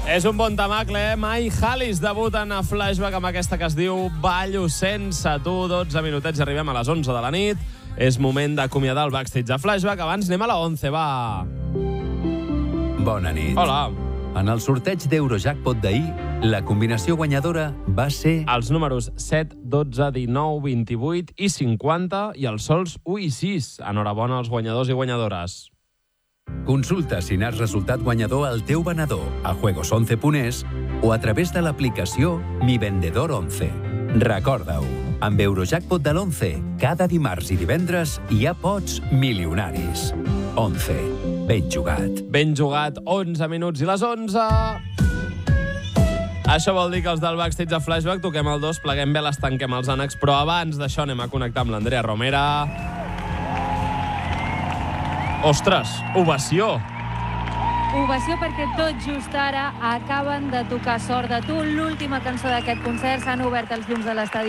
És un bon temacle, eh? Mai Halis debuten a Flashback amb aquesta que es diu Ballo sense tu. 12 minutets i arribem a les 11 de la nit. És moment d'acomiadar el backstage de Flashback. Abans anem a la 11, va. Bona nit. Hola. En el sorteig d'Eurojackpot d'ahir, la combinació guanyadora va ser... Els números 7, 12, 19, 28 i 50 i els sols 1 i 6. Enhorabona als guanyadors i guanyadores. Consulta si n'has resultat guanyador al teu venedor a juegos11.es o a través de l'aplicació Mi Vendedor 11. Recorda-ho, amb Eurojackpot de l'11, cada dimarts i divendres hi ha pots milionaris. 11. Ben jugat. Ben jugat, 11 minuts i les 11. Això vol dir que els del backstage de Flashback toquem el 2, pleguem bé, les tanquem els ànecs, però abans d'això anem a connectar amb l'Andrea Romera. Ostres, ovació. Ovació perquè tot just ara acaben de tocar Sort de tu, l'última cançó d'aquest concert. S'han obert els llums de l'estadi